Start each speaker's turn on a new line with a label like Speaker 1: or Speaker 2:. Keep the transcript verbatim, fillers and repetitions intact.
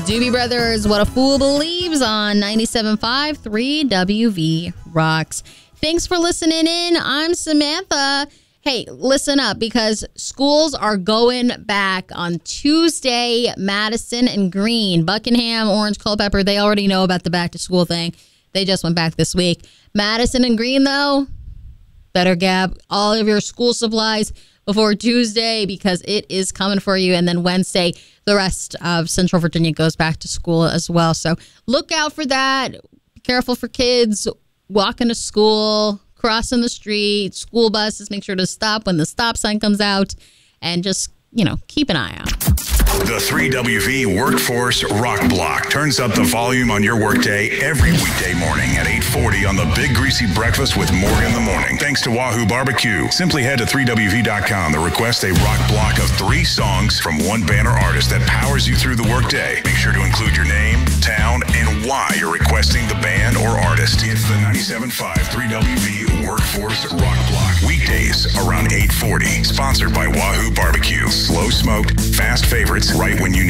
Speaker 1: Doobie Brothers, What a Fool Believes on ninety-seven point five, three W V Rocks. Thanks for listening in. I'm Samantha. Hey, listen up because schools are going back on Tuesday. Madison and Greene, Buckingham, Orange, Culpeper, they already know about the back to school thing. They just went back this week. Madison and Greene, though, better grab all of your school supplies before Tuesday because it is coming for you. And then Wednesday, the rest of Central Virginia goes back to school as well. So look out for that. Be careful for kids walking to school, crossing the street, school buses. Make sure to stop when the stop sign comes out and just, you know, keep an eye out.
Speaker 2: The three W V Workforce Rock Block turns up the volume on your workday every weekday morning at eight forty on the Big Greasy Breakfast with Morgan in the Morning. Thanks to Wahoo Barbecue. Simply head to three W V dot com to request a rock block of three songs from one band or artist that powers you through the workday. Make sure to include your name, town, and why you're requesting the band or artist. It's the ninety-seven point five three W V Workforce Rock Block. Weekdays around eight forty. Sponsored by Wahoo Barbecue. Slow smoked, fast favorites right when you need